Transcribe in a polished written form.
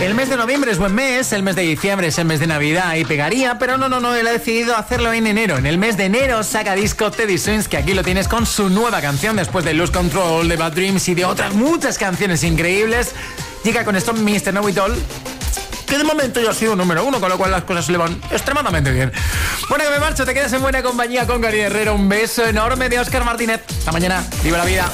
El mes de noviembre es buen mes, el mes de diciembre es el mes de Navidad y pegaría, pero no, él ha decidido hacerlo en enero. En el mes de enero saca disco Teddy Swims, que aquí lo tienes con su nueva canción después de Lose Control, de Bad Dreams y de otras muchas canciones increíbles. Llega con esto Mr. Know It All, que de momento ya ha sido número 1, con lo cual las cosas se le van extremadamente bien. Bueno, que me marcho, te quedas en buena compañía con Gary Herrero. Un beso enorme de Óscar Martínez. Hasta mañana, viva la vida.